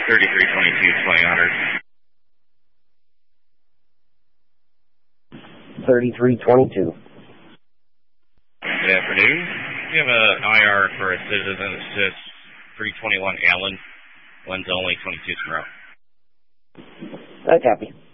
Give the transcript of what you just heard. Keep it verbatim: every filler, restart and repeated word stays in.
thirty-three twenty-two, twenty hundred. thirty-three twenty-two. Good afternoon. We have an I R for a Citizen Assist three twenty-one Allen. One's only twenty-two tomorrow. I copy.